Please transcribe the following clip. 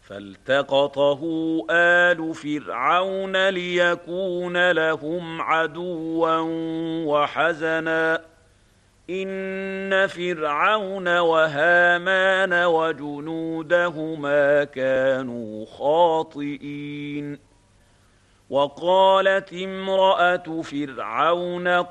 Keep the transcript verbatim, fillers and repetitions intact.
فالتقطه آل فرعون ليكون لهم عدوا وحزنا إن فرعون وهامان وجنودهما كانوا خاطئين. وقالت امرأة فرعون